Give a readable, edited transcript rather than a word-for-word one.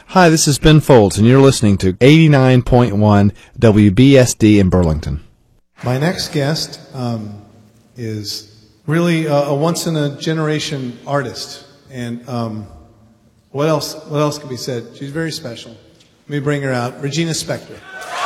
Hi, this is Ben Folds, and you're listening to 89.1 WBSD in Burlington. My next guest is really a once-in-a-generation artist. And what else can be said? She's very special. Let me bring her out. Regina Spektor.